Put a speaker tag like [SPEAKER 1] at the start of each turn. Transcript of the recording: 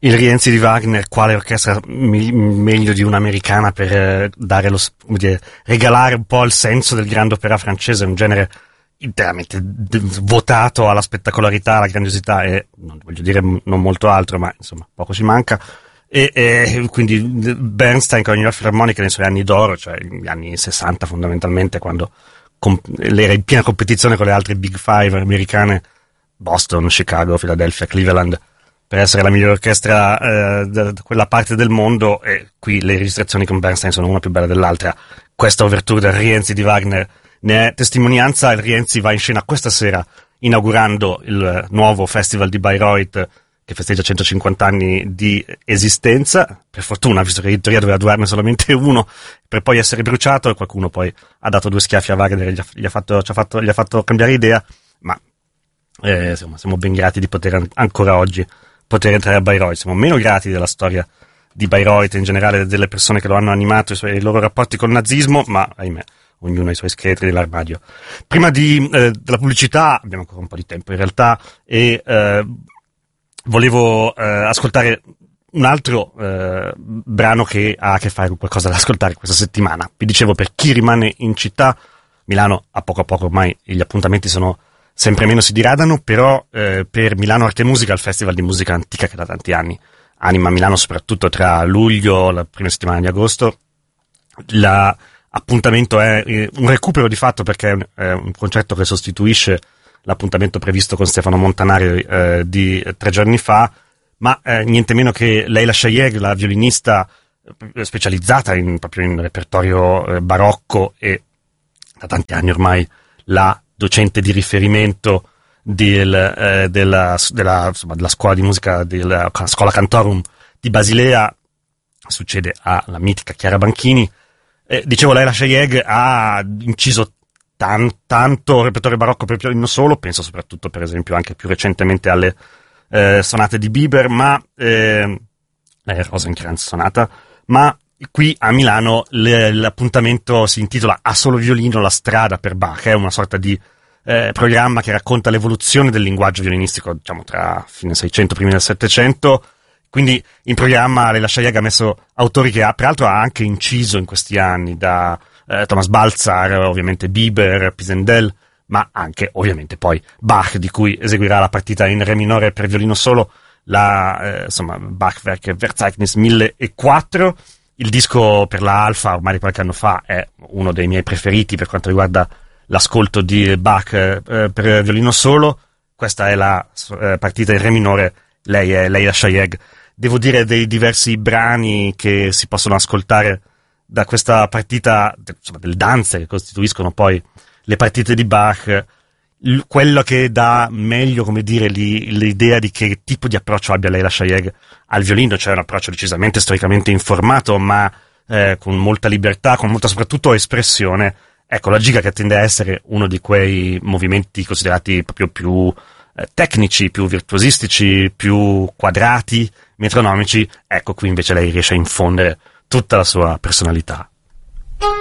[SPEAKER 1] Il Rienzi di Wagner, quale orchestra meglio di un'americana per dare come dire, regalare un po' il senso del grande opera francese, un genere interamente votato alla spettacolarità, alla grandiosità e, non voglio dire non molto altro, ma insomma poco ci manca. E quindi Bernstein con la New York Philharmonic nei suoi anni d'oro, cioè gli anni 60 fondamentalmente, quando era in piena competizione con le altre Big Five americane, Boston, Chicago, Philadelphia, Cleveland, per essere la migliore orchestra da quella parte del mondo, e qui le registrazioni con Bernstein sono una più bella dell'altra. Questa ouverture del Rienzi di Wagner ne è testimonianza. Il Rienzi va in scena questa sera inaugurando il nuovo Festival di Bayreuth che festeggia 150 anni di esistenza, per fortuna, visto che in teoria doveva durarne solamente uno per poi essere bruciato, e qualcuno poi ha dato 2 schiaffi a Wagner e gli ha fatto cambiare idea, ma insomma siamo ben grati di poter ancora oggi poter entrare a Bayreuth. Siamo meno grati della storia di Bayreuth in generale, delle persone che lo hanno animato, i loro rapporti col nazismo, ma ahimè ognuno ha i suoi scheletri nell'armadio. Prima della pubblicità, abbiamo ancora un po' di tempo in realtà, e volevo ascoltare un altro brano che ha a che fare con qualcosa da ascoltare questa settimana. Vi dicevo, per chi rimane in città, Milano a poco ormai gli appuntamenti sono sempre meno, si diradano, però per Milano Arte e Musica, il festival di musica antica che da tanti anni anima Milano, soprattutto tra luglio e la prima settimana di agosto, l'appuntamento è un recupero di fatto, perché è un concerto che sostituisce l'appuntamento previsto con Stefano Montanari di 3 giorni fa, ma niente meno che Leila Shayeg, la violinista specializzata proprio in repertorio barocco e da tanti anni ormai la docente di riferimento della scuola di musica, della Scuola Cantorum di Basilea, succede alla mitica Chiara Banchini. Dicevo, Leila Shayeg ha inciso tanto repertorio barocco per violino solo, penso soprattutto per esempio anche più recentemente alle sonate di Bieber, ma Rosenkranz sonata, ma qui a Milano l'appuntamento si intitola A solo violino, la strada per Bach. È una sorta di programma che racconta l'evoluzione del linguaggio violinistico, diciamo tra fine 600 primi del 700. Quindi in programma Leila Shayeg ha messo autori che peraltro ha anche inciso in questi anni, da Thomas Baltzar, ovviamente Bieber, Pisendel, ma anche ovviamente poi Bach, di cui eseguirà la partita in re minore per violino solo, Bachwerk Verzeichnis 1004. Il disco per la Alfa, ormai di qualche anno fa, è uno dei miei preferiti per quanto riguarda l'ascolto di Bach per violino solo. Questa è la partita in re minore, lei è Leila Shayeg. Devo dire, dei diversi brani che si possono ascoltare da questa partita, insomma, delle danze che costituiscono poi le partite di Bach, quello che dà meglio, come dire, l'idea di che tipo di approccio abbia Leila Shayeg al violino, cioè un approccio decisamente storicamente informato, ma con molta libertà, con molta soprattutto espressione. Ecco, la giga, che tende a essere uno di quei movimenti considerati proprio più tecnici, più virtuosistici, più quadrati, metronomici, ecco, qui invece lei riesce a infondere tutta la sua personalità.